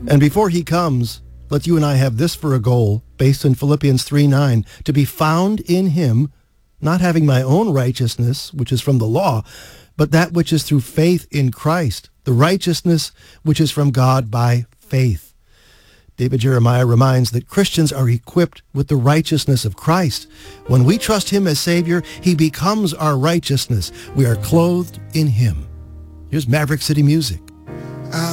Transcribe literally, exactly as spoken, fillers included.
And before he comes, let you and I have this for a goal, based in Philippians three nine, to be found in him, not having my own righteousness, which is from the law, but that which is through faith in Christ, the righteousness which is from God by faith. David Jeremiah reminds that Christians are equipped with the righteousness of Christ. When we trust him as Savior, he becomes our righteousness. We are clothed in him. Here's Maverick City Music.